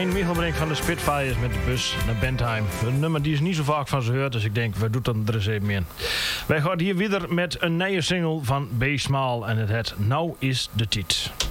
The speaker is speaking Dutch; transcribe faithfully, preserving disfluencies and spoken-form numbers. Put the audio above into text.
Hein Michelbrink van de Spitfires met de bus naar Bentheim. Een nummer die is niet zo vaak van ze hoort, dus ik denk, we doen dan er eens even in. Wij gaan hier weer met een nieuwe single van B. Smal en het heet Nou is de Tiet.